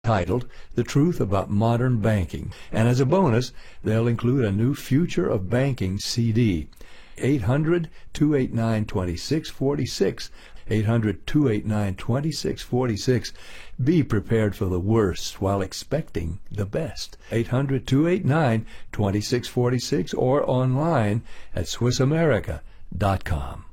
titled The Truth About Modern Banking. And as a bonus, they'll include a new Future of Banking CD. 800-289-2646. 800-289-2646. Be prepared for the worst while expecting the best. 800-289-2646 or online at SwissAmerica.com.